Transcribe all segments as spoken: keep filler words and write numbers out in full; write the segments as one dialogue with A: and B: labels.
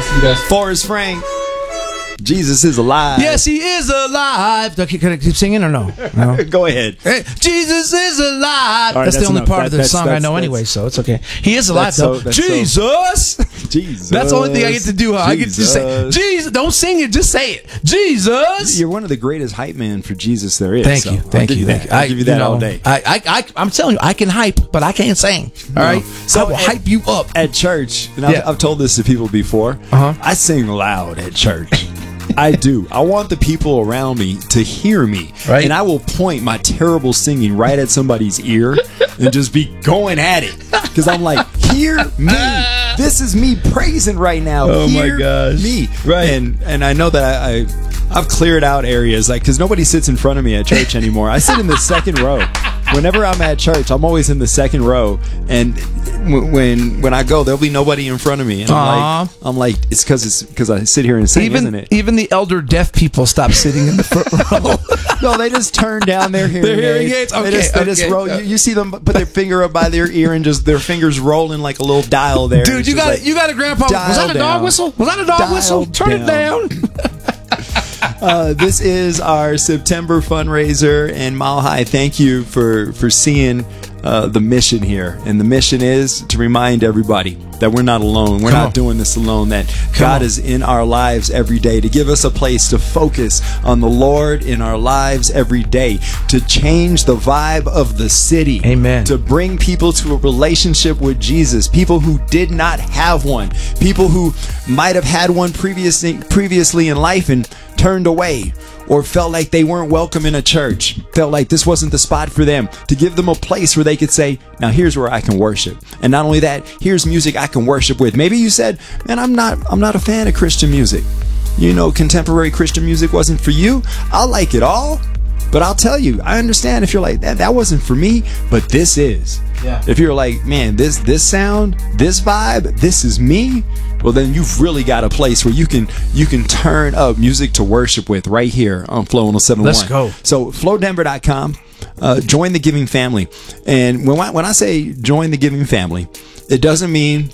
A: You guys.
B: Forrest Frank. Jesus is alive.
C: Yes, he is alive. Okay, can I keep singing or no? No.
B: Go ahead.
C: Hey, Jesus is alive.
B: Right,
C: that's,
B: that's
C: the only
B: enough.
C: part
B: That-
C: of the
B: that's-
C: song I
B: that's-
C: know
B: that's-
C: anyway, so it's okay. He is alive,
B: That's
C: though.
B: so- that's so-
C: Jesus.
B: Jesus.
C: That's the only thing I get to do. Huh? I get to just say,
B: Jesus.
C: Jesus. Don't sing it, just say it. Jesus.
B: You're one of the greatest hype men for Jesus there is.
C: Thank
B: so
C: you,
B: I'll
C: thank
B: give
C: you,
B: that.
C: thank you.
B: I'll give you that
C: know,
B: all day.
C: I, I, I, I'm telling you, I can hype, but I can't sing. All right, so I will
B: at-
C: hype you up.
B: At church, and I've,
C: Yeah.
B: I've told this to people before,
C: Uh-huh.
B: I sing loud at church. I do. I want the people around me to hear me.
C: Right.
B: And I will point my terrible singing right at somebody's ear and just be going at it. Because I'm like, hear me. This is me praising right now.
C: Oh, my
B: hear
C: gosh.
B: me.
C: Right.
B: And and I know that I, I I've cleared out areas, like, because nobody sits in front of me at church anymore. I sit in the second row. Whenever I'm at church, I'm always in the second row, and w- when when I go, there'll be nobody in front of me. And I'm
C: Aw.
B: like, I'm like, it's because it's because I sit here and sing,
C: Even
B: isn't it?
C: even the elder deaf people stop sitting in the front row.
B: No, they just turn down their hearing,
C: Their hearing aids?
B: They
C: Okay,
B: just, they just
C: okay.
B: roll. You, you see them put their finger up by their ear and just their fingers rolling like a little dial there.
C: Dude,
B: It's
C: you
B: just
C: got
B: like,
C: it. You got it, Grandpa. Was
B: dial
C: that a dog
B: down.
C: whistle? Was that a dog
B: Dial
C: whistle? Turn it
B: down.
C: down.
B: Uh, this is our September fundraiser, and Mile High, thank you for for seeing uh, the mission here. And the mission is to remind everybody that we're not alone. We're
C: Come
B: not
C: on.
B: doing this alone. That
C: Come
B: God
C: on.
B: is in our lives every day to give us a place to focus on the Lord in our lives every day, to change the vibe of the city.
C: Amen.
B: To bring people to a relationship with Jesus, people who did not have one, people who might have had one previously previously in life and turned away, or felt like they weren't welcome in a church, felt like this wasn't the spot for them, to give them a place where they could say, now here's where I can worship. And not only that, here's music I can worship with. Maybe you said, man, I'm not I'm not a fan of Christian music. You know, contemporary Christian music wasn't for you. I like it all, but I'll tell you, I understand if you're like, that that wasn't for me, but this is.
C: Yeah.
B: If you're like, man, this this sound, this vibe, this is me, well then you've really got a place where you can you can turn up music to worship with right here on Flow one oh seven point one.
C: Let's go.
B: So flow denver dot com, uh, join the Giving family. And when I, when I say join the Giving family, it doesn't mean,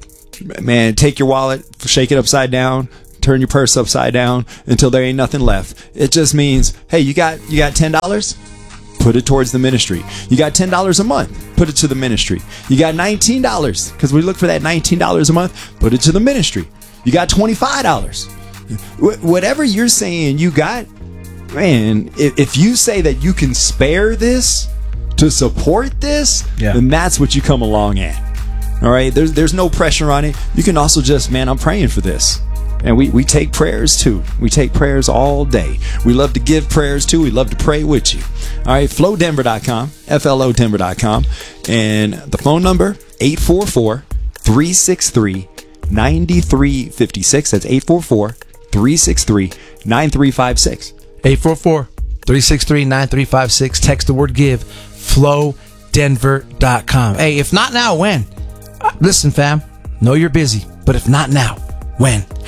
B: man, take your wallet, shake it upside down, turn your purse upside down until there ain't nothing left. It just means, hey, you got you got ten dollars? Put it towards the ministry. You got ten dollars a month, put it to the ministry. You got nineteen dollars, because we look for that nineteen dollars a month, put it to the ministry. You got twenty-five dollars. Wh- whatever you're saying you got, man, if, if you say that you can spare this to support this,
C: Yeah.
B: then that's what you come along at. All right? There's, there's no pressure on it. You can also just, man, I'm praying for this. And we, we take prayers too. We take prayers all day. We love to give prayers too. We love to pray with you. All right, flow denver dot com, F L O denver dot com. And the phone number, eight four four, three six three, nine three five six. That's eight four four, three six three, nine three five six.
C: eight four four, three six three, nine three five six. Text the word give. flow denver dot com. Hey, if not now, when? Uh, Listen, fam. Know you're busy, but if not now, when?